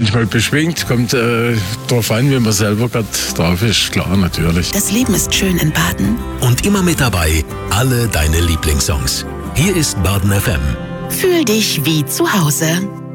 manchmal beschwingt, kommt drauf an, wie man selber gerade drauf ist, klar, natürlich. Das Leben ist schön in Baden. Und immer mit dabei, alle deine Lieblingssongs. Hier ist Baden FM. Fühl dich wie zu Hause.